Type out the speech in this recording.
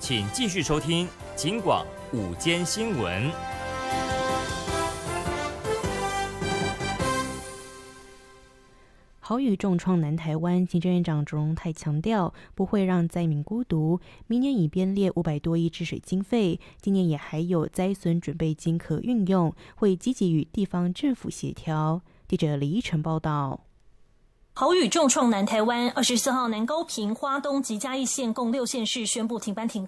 请继续收听警广午间新闻。 豪雨重创南台湾，行政院长卓荣泰强调，不会让灾民孤独。明年已编列500多亿治水经费，今年也还有灾损准备金可运用，会积极与地方政府协调。记者李依晨报道。 豪雨重创南台湾，24号南高屏、花东及嘉义县共6县市宣布停班停课。